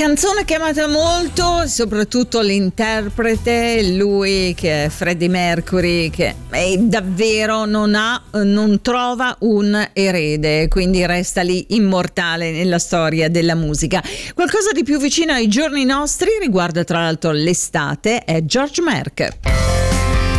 Canzone che amata molto, soprattutto l'interprete, lui che è Freddie Mercury, che davvero non trova un erede, quindi resta lì immortale nella storia della musica. Qualcosa di più vicino ai giorni nostri riguarda tra l'altro l'estate, è George Marc.